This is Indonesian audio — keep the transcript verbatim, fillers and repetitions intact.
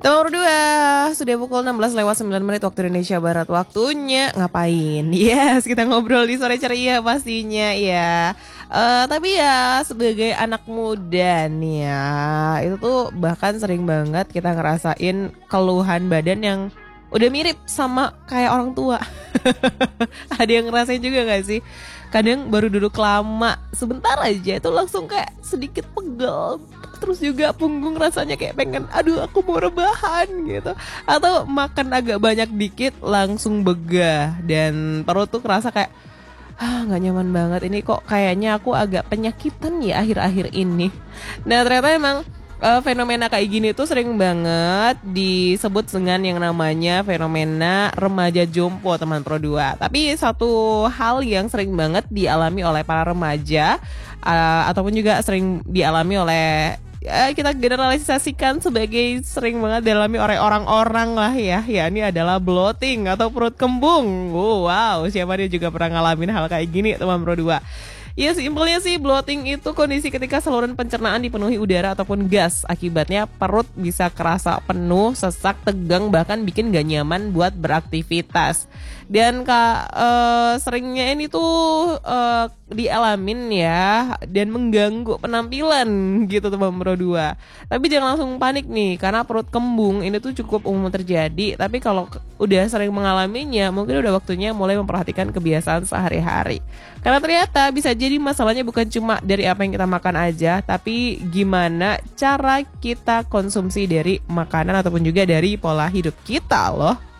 Nomor dua, sudah pukul enam belas lewat sembilan menit waktu Indonesia Barat. Waktunya ngapain? Yes, kita ngobrol di sore ceria pastinya ya. Eh tapi ya sebagai anak muda nih ya, itu tuh bahkan sering banget kita ngerasain keluhan badan yang udah mirip sama kayak orang tua. Ada yang ngerasain juga gak sih? Kadang baru duduk lama sebentar aja itu langsung kayak sedikit pegel. Terus juga punggung rasanya kayak pengen, aduh aku mau rebahan gitu. Atau makan agak banyak dikit langsung begah. Dan perut tuh kerasa kayak, ah gak nyaman banget. Ini kok kayaknya aku agak penyakitan ya akhir-akhir ini. Nah ternyata emang uh, fenomena kayak gini tuh sering banget disebut dengan yang namanya fenomena remaja jompo, teman Pro dua. Tapi satu hal yang sering banget dialami oleh para remaja uh, ataupun juga sering dialami oleh, ya, kita generalisasikan sebagai sering banget dialami oleh orang-orang lah ya. Ya ini adalah bloating atau perut kembung. Oh, wow, siapa dia juga pernah ngalamin hal kayak gini, teman Pro dua. Ya simpelnya sih bloating itu kondisi ketika saluran pencernaan dipenuhi udara ataupun gas. Akibatnya perut bisa kerasa penuh, sesak, tegang, bahkan bikin gak nyaman buat beraktivitas. Dan kak uh, seringnya ini tuh uh, dialamin ya dan mengganggu penampilan gitu teman Pro dua. Tapi jangan langsung panik nih karena perut kembung ini tuh cukup umum terjadi. Tapi kalau udah sering mengalaminya mungkin udah waktunya mulai memperhatikan kebiasaan sehari-hari. Karena ternyata bisa jadi masalahnya bukan cuma dari apa yang kita makan aja, tapi gimana cara kita konsumsi dari makanan ataupun juga dari pola hidup kita loh.